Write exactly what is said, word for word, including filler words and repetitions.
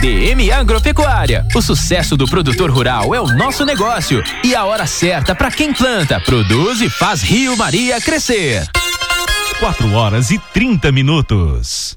D M Agropecuária. O sucesso do produtor rural é o nosso negócio e a hora certa para quem planta, produz e faz Rio Maria crescer. quatro horas e trinta minutos.